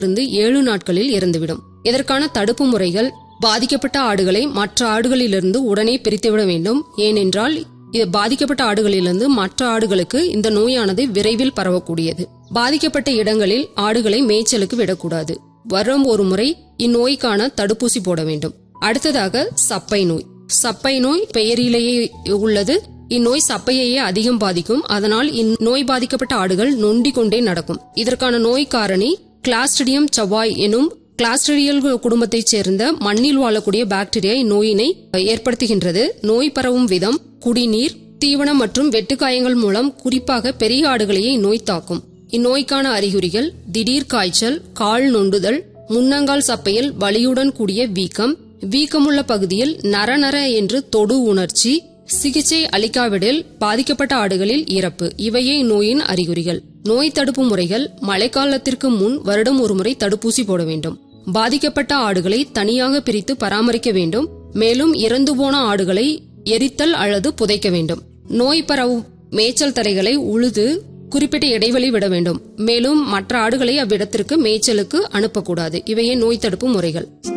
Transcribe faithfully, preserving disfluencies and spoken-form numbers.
இருந்து ஏழு நாட்களில் இறந்துவிடும். இதற்கான தடுப்பு முறைகள்: பாதிக்கப்பட்ட ஆடுகளை மற்ற ஆடுகளிலிருந்து உடனே பிரித்துவிட வேண்டும். ஏனென்றால் இது பாதிக்கப்பட்ட ஆடுகளிலிருந்து மற்ற ஆடுகளுக்கு இந்த நோயானது விரைவில் பரவக்கூடியது. பாதிக்கப்பட்ட இடங்களில் ஆடுகளை மேய்ச்சலுக்கு விடக்கூடாது. வரும் ஒரு முறை இந்நோய்க்கான தடுப்பூசி போட வேண்டும். அடுத்ததாக சப்பை நோய். சப்பை நோய் பெயரிலேயே உள்ளது. இந்நோய் சப்பையையே அதிகம் பாதிக்கும். அதனால் இந்நோய் பாதிக்கப்பட்ட ஆடுகள் நொண்டி கொண்டே நடக்கும். இதற்கான நோய் காரணி கிளாஸ்ட்ரிடியம் சவாய் எனும் கிளாஸ்ட்ரிடியல் குடும்பத்தைச் சேர்ந்த மண்ணில் வாழக்கூடிய பாக்டீரியா இந்நோயினை ஏற்படுத்துகின்றது. நோய் பரவும் விதம்: குடிநீர், தீவனம் மற்றும் வெட்டுக்காயங்கள் மூலம் குறிப்பாக பெரிய ஆடுகளையே இந்நோய் தாக்கும். இந்நோய்க்கான அறிகுறிகள்: திடீர் காய்ச்சல், கால் நொண்டுதல், முன்னங்கால் சப்பையில் வலியுடன் கூடிய வீக்கம், வீக்கமுள்ள பகுதியில் நரநர என்று தொடு உணர்ச்சி, சிகிச்சை அளிக்காவிடில் பாதிக்கப்பட்ட ஆடுகளில் இறப்பு. இவையே இந்நோயின் அறிகுறிகள். நோய் தடுப்பு முறைகள்: மழைக்காலத்திற்கு முன் வருடம் ஒருமுறை தடுப்பூசி போட வேண்டும். பாதிக்கப்பட்ட ஆடுகளை தனியாக பிரித்து பராமரிக்க வேண்டும். மேலும் இறந்து போன ஆடுகளை எரித்தல் அல்லது புதைக்க வேண்டும். நோய் பரவும் மேய்ச்சல் தரைகளை உழுது குறிப்பிட்ட இடைவெளி விட வேண்டும். மேலும் மற்ற ஆடுகளை அவ்விடத்திற்கு மேய்ச்சலுக்கு அனுப்பக்கூடாது. இவையே நோய் தடுப்பு முறைகள்.